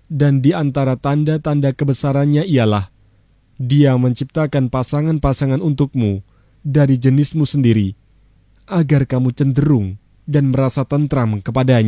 Dan di antara tanda-tanda kebesarannya ialah Dia menciptakan pasangan-pasangan untukmu dari jenismu sendiri, agar kamu cenderung dan merasa tentram kepadanya.